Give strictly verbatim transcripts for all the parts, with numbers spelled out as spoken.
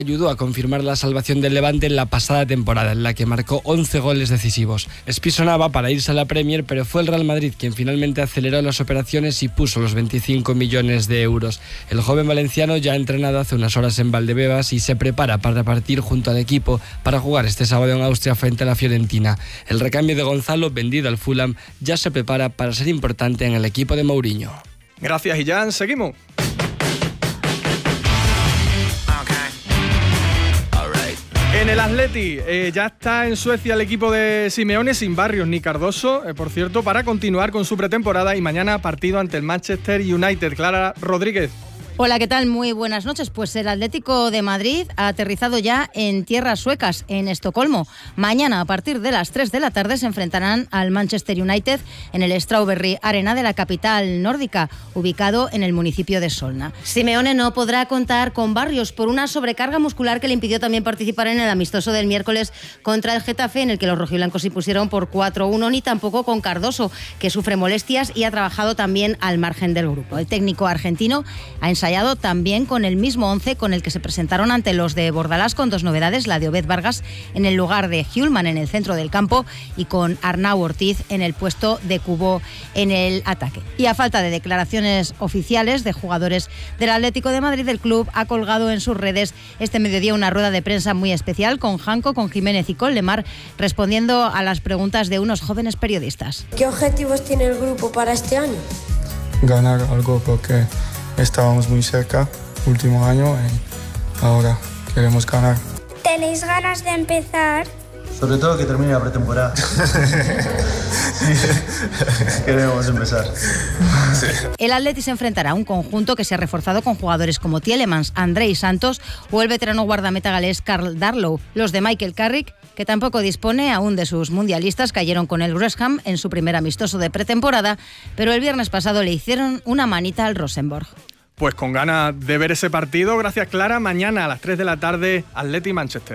Ayudó a confirmar la salvación del Levante en la pasada temporada, en la que marcó once goles decisivos. Espi sonaba para irse a la Premier, pero fue el Real Madrid quien finalmente aceleró las operaciones y puso los veinticinco millones de euros. El joven valenciano ya ha entrenado hace unas horas en Valdebebas y se prepara para partir junto al equipo para jugar este sábado en Austria frente a la Fiorentina. El recambio de Gonzalo, vendido al Fulham, ya se prepara para ser importante en el equipo de Mourinho. Gracias, Illán. Seguimos. En el Atleti eh, ya está en Suecia el equipo de Simeone, sin Barrios ni Cardoso, eh, por cierto, para continuar con su pretemporada y mañana partido ante el Manchester United. Clara Rodríguez. Hola, ¿qué tal? Muy buenas noches. Pues el Atlético de Madrid ha aterrizado ya en tierras suecas, en Estocolmo. Mañana, a partir de las tres de la tarde, se enfrentarán al Manchester United en el Strawberry Arena de la capital nórdica, ubicado en el municipio de Solna. Simeone no podrá contar con Barrios por una sobrecarga muscular que le impidió también participar en el amistoso del miércoles contra el Getafe, en el que los rojiblancos se impusieron por cuatro uno, ni tampoco con Cardoso, que sufre molestias y ha trabajado también al margen del grupo. El técnico argentino ha ensayado también con el mismo once con el que se presentaron ante los de Bordalás, con dos novedades: la de Obed Vargas en el lugar de Hjulman en el centro del campo y con Arnau Ortiz en el puesto de Cubo en el ataque. Y a falta de declaraciones oficiales de jugadores del Atlético de Madrid, el club ha colgado en sus redes este mediodía una rueda de prensa muy especial con Janko, con Jiménez y con Lemar, respondiendo a las preguntas de unos jóvenes periodistas. ¿Qué objetivos tiene el grupo para este año? Ganar algo, porque estábamos muy cerca último año y ahora queremos ganar. ¿Tenéis ganas de empezar? Sobre todo que termine la pretemporada. Queremos empezar. Sí. El Atleti se enfrentará a un conjunto que se ha reforzado con jugadores como Tielemans, Andrei Santos o el veterano guardameta galés Karl Darlow. Los de Michael Carrick, que tampoco dispone aún de sus mundialistas, cayeron con el West Ham en su primer amistoso de pretemporada, pero el viernes pasado le hicieron una manita al Rosenborg. Pues con ganas de ver ese partido, gracias Clara. Mañana a las tres de la tarde, Atleti Manchester.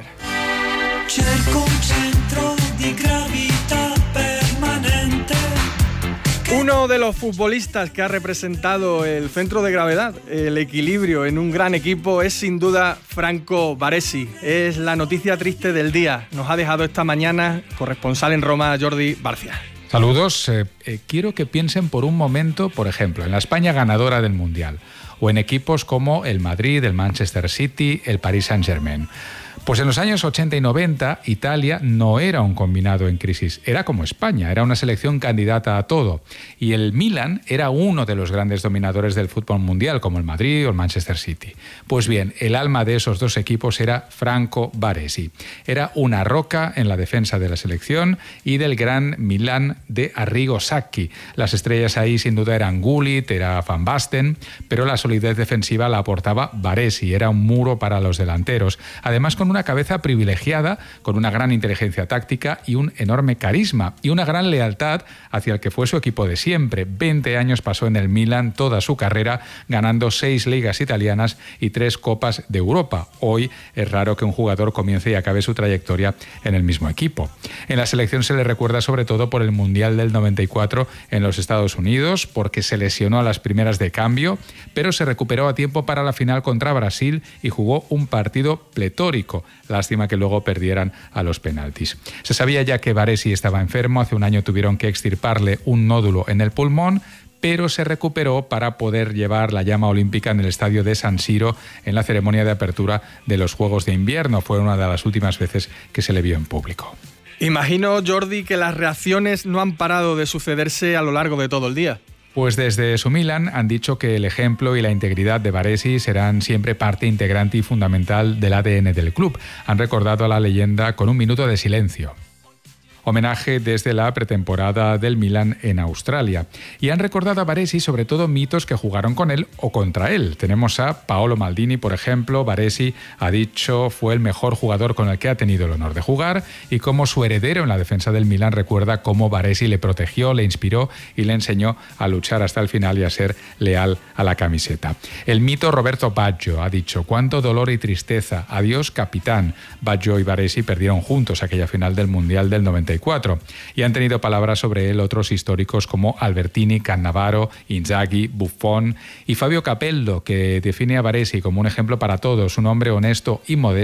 Uno de los futbolistas que ha representado el centro de gravedad, el equilibrio en un gran equipo, es sin duda Franco Baresi. Es la noticia triste del día. Nos ha dejado esta mañana corresponsal en Roma, Jordi Barcia. Saludos. Eh, eh, quiero que piensen por un momento, por ejemplo, en la España ganadora del Mundial o en equipos como el Madrid, el Manchester City, el Paris Saint-Germain. Pues en los años ochenta y noventa, Italia no era un combinado en crisis, era como España, era una selección candidata a todo. Y el Milan era uno de los grandes dominadores del fútbol mundial, como el Madrid o el Manchester City. Pues bien, el alma de esos dos equipos era Franco Baresi. Era una roca en la defensa de la selección y del gran Milan de Arrigo Sacchi. Las estrellas ahí sin duda eran Gullit, era Van Basten, pero la solidez defensiva la aportaba Baresi, era un muro para los delanteros. Además, con una cabeza privilegiada, con una gran inteligencia táctica y un enorme carisma y una gran lealtad hacia el que fue su equipo de siempre. veinte años pasó en el Milan, toda su carrera, ganando seis ligas italianas y tres copas de Europa. Hoy es raro que un jugador comience y acabe su trayectoria en el mismo equipo. En la selección se le recuerda sobre todo por el Mundial del noventa y cuatro en los Estados Unidos, porque se lesionó a las primeras de cambio, pero se recuperó a tiempo para la final contra Brasil y jugó un partido pletórico. Lástima que luego perdieran a los penaltis. Se sabía ya que Baresi estaba enfermo, hace un año tuvieron que extirparle un nódulo en el pulmón, pero se recuperó para poder llevar la llama olímpica en el estadio de San Siro en la ceremonia de apertura de los Juegos de Invierno. Fue una de las últimas veces que se le vio en público. Imagino, Jordi, que las reacciones no han parado de sucederse a lo largo de todo el día. Pues desde su Milan han dicho que el ejemplo y la integridad de Baresi serán siempre parte integrante y fundamental del A D N del club. Han recordado a la leyenda con un minuto de silencio. Homenaje desde la pretemporada del Milan en Australia. Y han recordado a Baresi sobre todo mitos que jugaron con él o contra él. Tenemos a Paolo Maldini, por ejemplo. Baresi ha dicho fue el mejor jugador con el que ha tenido el honor de jugar, y como su heredero en la defensa del Milan recuerda cómo Baresi le protegió, le inspiró y le enseñó a luchar hasta el final y a ser leal a la camiseta. El mito Roberto Baggio ha dicho cuánto dolor y tristeza, adiós capitán. Baggio y Baresi perdieron juntos aquella final del Mundial del noventa y cuatro y han tenido palabras sobre él otros históricos como Albertini, Cannavaro, Inzaghi, Buffon y Fabio Capello, que define a Baresi como un ejemplo para todos, un hombre honesto y modesto